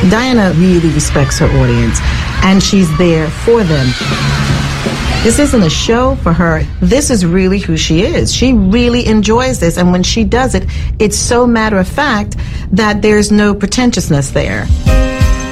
Diana really respects her audience, and she's there for them. This isn't a show for her. This is really who she is. She really enjoys this, and when she does it, it's so matter of fact that there's no pretentiousness there.